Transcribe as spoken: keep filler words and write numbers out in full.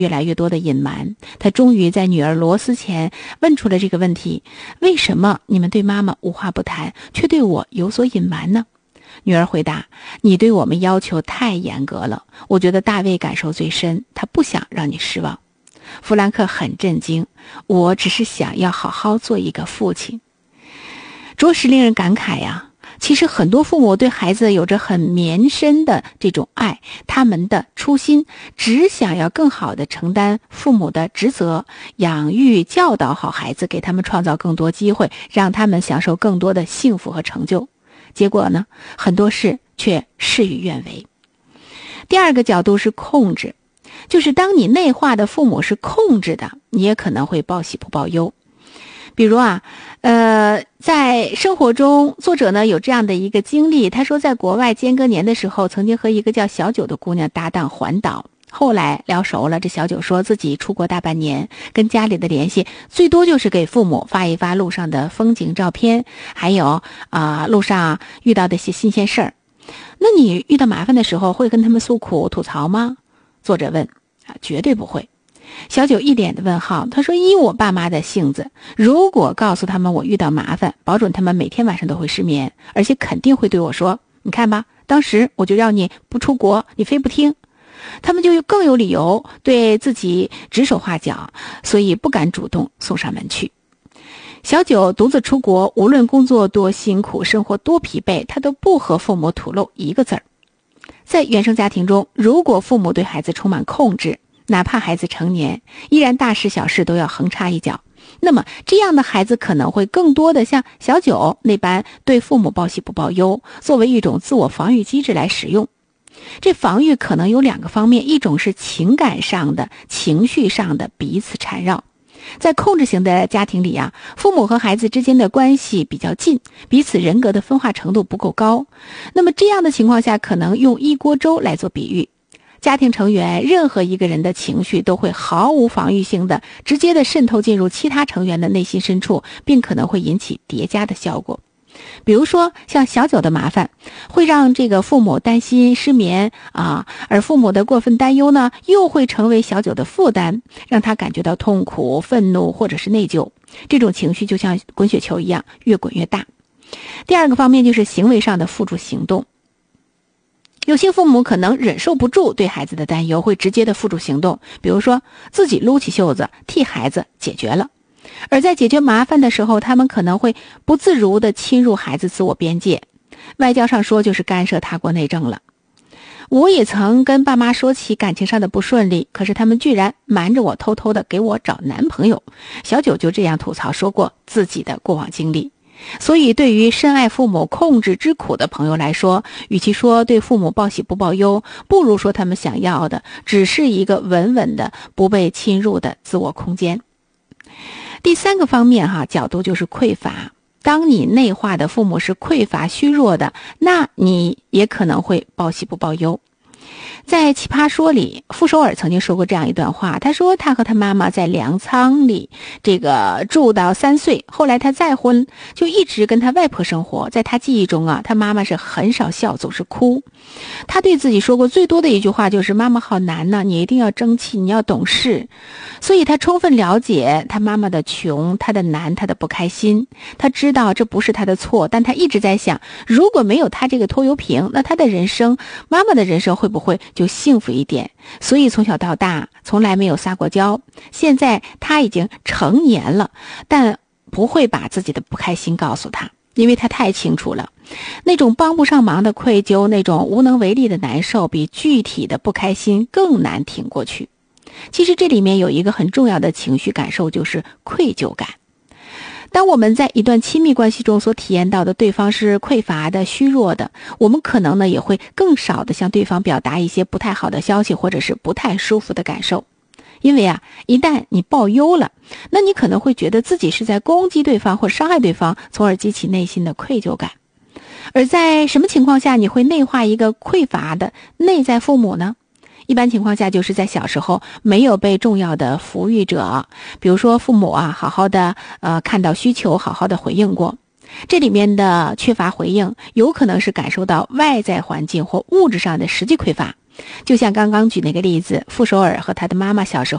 越来越多的隐瞒。他终于在女儿罗斯前问出了这个问题：为什么你们对妈妈无话不谈，却对我有所隐瞒呢？女儿回答：你对我们要求太严格了，我觉得大卫感受最深，他不想让你失望。弗兰克很震惊，我只是想要好好做一个父亲。着实令人感慨呀。其实很多父母对孩子有着很绵深的这种爱，他们的初心只想要更好地承担父母的职责，养育教导好孩子，给他们创造更多机会，让他们享受更多的幸福和成就。结果呢，很多事却事与愿违。第二个角度是控制，就是当你内化的父母是控制的，你也可能会报喜不报忧。比如啊，呃，在生活中，作者呢有这样的一个经历，他说在国外间隔年的时候，曾经和一个叫小九的姑娘搭档环岛，后来聊熟了，这小九说自己出国大半年，跟家里的联系最多就是给父母发一发路上的风景照片，还有啊、呃、路上遇到的一些新鲜事儿。那你遇到麻烦的时候会跟他们诉苦吐槽吗？作者问。啊，绝对不会。小九一脸的问号，他说依我爸妈的性子，如果告诉他们我遇到麻烦，保准他们每天晚上都会失眠，而且肯定会对我说，你看吧，当时我就让你不出国，你非不听。他们就更有理由对自己指手画脚，所以不敢主动送上门去。小九独自出国，无论工作多辛苦，生活多疲惫，他都不和父母吐露一个字儿。在原生家庭中，如果父母对孩子充满控制，哪怕孩子成年，依然大事小事都要横插一脚，那么这样的孩子可能会更多的像小九那般对父母报喜不报忧，作为一种自我防御机制来使用。这防御可能有两个方面，一种是情感上的、情绪上的彼此缠绕。在控制型的家庭里啊，父母和孩子之间的关系比较近，彼此人格的分化程度不够高。那么这样的情况下，可能用一锅粥来做比喻。家庭成员任何一个人的情绪都会毫无防御性的直接的渗透进入其他成员的内心深处，并可能会引起叠加的效果。比如说像小九的麻烦会让这个父母担心失眠啊，而父母的过分担忧呢，又会成为小九的负担，让他感觉到痛苦、愤怒或者是内疚。这种情绪就像滚雪球一样，越滚越大。第二个方面就是行为上的付诸行动。有些父母可能忍受不住对孩子的担忧，会直接的付诸行动，比如说自己撸起袖子替孩子解决了。而在解决麻烦的时候，他们可能会不自如地侵入孩子自我边界，外交上说就是干涉他国内政了。我也曾跟爸妈说起感情上的不顺利，可是他们居然瞒着我，偷偷的给我找男朋友。小九就这样吐槽说过自己的过往经历。所以对于深爱父母控制之苦的朋友来说，与其说对父母报喜不报忧，不如说他们想要的只是一个稳稳的不被侵入的自我空间。第三个方面哈，角度就是匮乏。当你内化的父母是匮乏虚弱的，那你也可能会报喜不报忧。在奇葩说里，傅首尔曾经说过这样一段话，他说他和他妈妈在粮仓里这个住到三岁，后来他再婚，就一直跟他外婆生活。在他记忆中啊，他妈妈是很少笑，总是哭。他对自己说过最多的一句话就是，妈妈好难呢，你一定要争气，你要懂事。所以他充分了解他妈妈的穷，他的难，他的不开心。他知道这不是他的错，但他一直在想，如果没有他这个拖油瓶，那他的人生，妈妈的人生会不会就幸福一点？所以从小到大从来没有撒过娇。现在他已经成年了，但不会把自己的不开心告诉他，因为他太清楚了，那种帮不上忙的愧疚，那种无能为力的难受，比具体的不开心更难挺过去。其实这里面有一个很重要的情绪感受，就是愧疚感。当我们在一段亲密关系中所体验到的对方是匮乏的、虚弱的，我们可能呢也会更少的向对方表达一些不太好的消息，或者是不太舒服的感受。因为啊，一旦你报忧了，那你可能会觉得自己是在攻击对方或伤害对方，从而激起内心的愧疚感。而在什么情况下你会内化一个匮乏的内在父母呢？一般情况下就是在小时候没有被重要的抚育者，比如说父母啊，好好的呃看到需求，好好的回应过。这里面的缺乏回应，有可能是感受到外在环境或物质上的实际匮乏， 就像刚刚举那个例子，傅首尔和他的妈妈小时候